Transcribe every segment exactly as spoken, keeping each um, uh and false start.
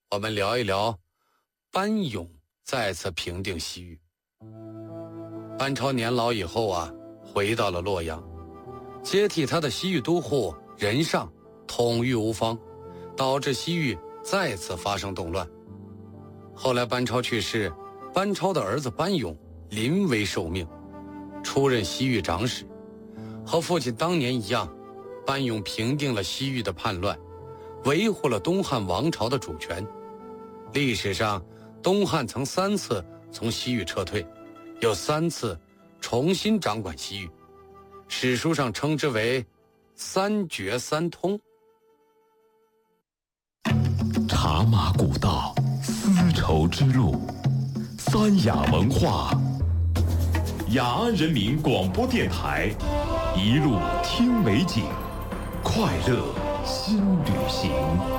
我们聊一聊班勇再次平定西域。班超年老以后啊，回到了洛阳，接替他的西域都护任尚统御无方，导致西域再次发生动乱。后来班超去世，班超的儿子班勇临危受命，出任西域长史。和父亲当年一样，班勇平定了西域的叛乱，维护了东汉王朝的主权。历史上，东汉曾三次从西域撤退，有三次重新掌管西域，史书上称之为三绝三通。 茶马古道，丝绸之路，三雅文化，雅安人民广播电台，一路听美景，快乐新旅行。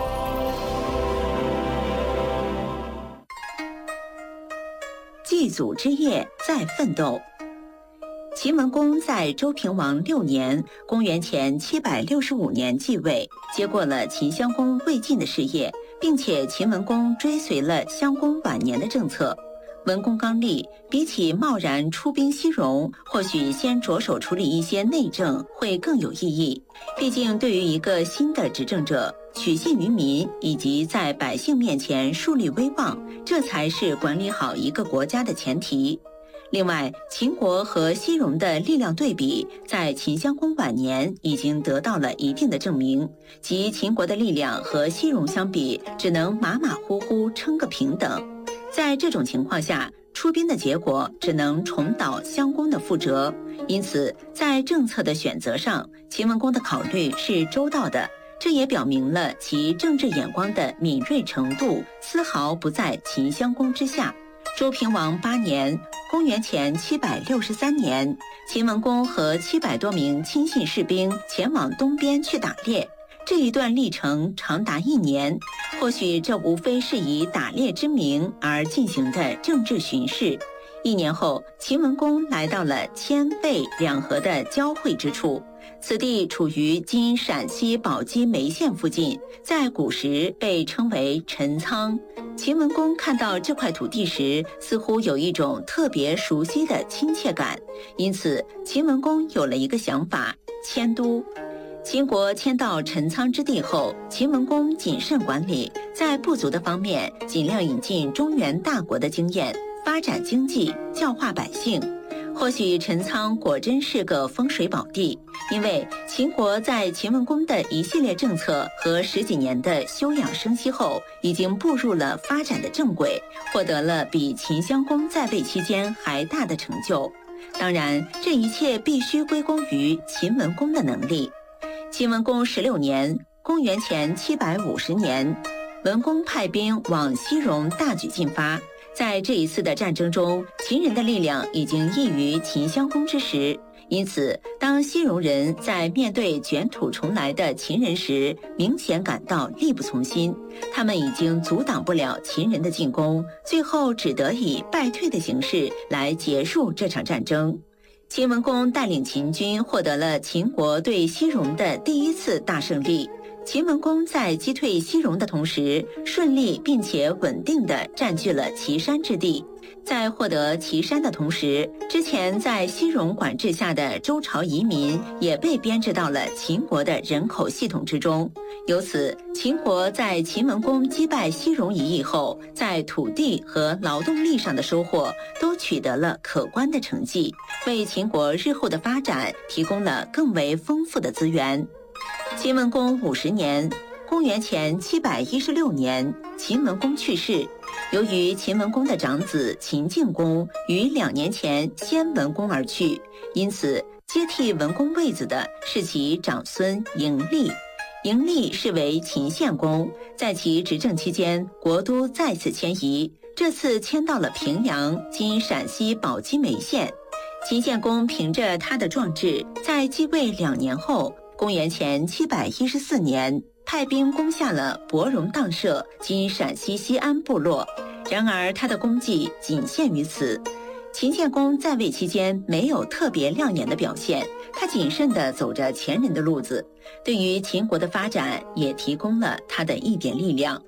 祭祖之业在奋斗。秦文公在周平王六年（公元前七百六十五年）继位，接过了秦襄公魏晋的事业，并且秦文公追随了襄公晚年的政策。文公刚立，比起贸然出兵西戎，或许先着手处理一些内政会更有意义。毕竟对于一个新的执政者，取信于民以及在百姓面前树立威望，这才是管理好一个国家的前提。另外，秦国和西戎的力量对比，在秦襄公晚年已经得到了一定的证明，即秦国的力量和西戎相比，只能马马虎虎称个平等。在这种情况下，出兵的结果只能重蹈襄公的覆辙。因此，在政策的选择上，秦文公的考虑是周到的，这也表明了其政治眼光的敏锐程度丝毫不在秦襄公之下。周平王八年（公元前七百六十三年），秦文公和七百多名亲信士兵前往东边去打猎。这一段历程长达一年，或许这无非是以打猎之名而进行的政治巡视。一年后，秦文公来到了阡渭两河的交汇之处，此地处于今陕西宝鸡眉县附近，在古时被称为陈仓。秦文公看到这块土地时，似乎有一种特别熟悉的亲切感，因此秦文公有了一个想法：迁都。秦国迁到陈仓之地后，秦文公谨慎管理，在不足的方面尽量引进中原大国的经验，发展经济，教化百姓。或许陈仓果真是个风水宝地，因为秦国在秦文公的一系列政策和十几年的休养生息后，已经步入了发展的正轨，获得了比秦襄公在位期间还大的成就。当然，这一切必须归功于秦文公的能力。秦文公十六年（公元前七百五十年），文公派兵往西戎大举进发。在这一次的战争中，秦人的力量已经异于秦襄公之时，因此当西戎人在面对卷土重来的秦人时，明显感到力不从心。他们已经阻挡不了秦人的进攻，最后只得以败退的形式来结束这场战争。秦文公带领秦军获得了秦国对西戎的第一次大胜利。秦文公在击退西戎的同时，顺利并且稳定地占据了岐山之地。在获得岐山的同时，之前在西戎管制下的周朝移民也被编制到了秦国的人口系统之中。由此，秦国在秦文公击败西戎一役后，在土地和劳动力上的收获都取得了可观的成绩，为秦国日后的发展提供了更为丰富的资源。秦文公五十年（公元前七百一十六年），秦文公去世。由于秦文公的长子秦敬公于两年前先文公而去，因此接替文公位子的是其长孙嬴立。嬴立是为秦献公，在其执政期间，国都再次迁移，这次迁到了平阳（今陕西宝鸡眉县）。秦献公凭着他的壮志，在继位两年后，公元前七百一十四年，派兵攻下了博戎荡社（今陕西西安）部落。然而，他的功绩仅限于此。秦献公在位期间没有特别亮眼的表现，他谨慎地走着前人的路子，对于秦国的发展也提供了他的一点力量。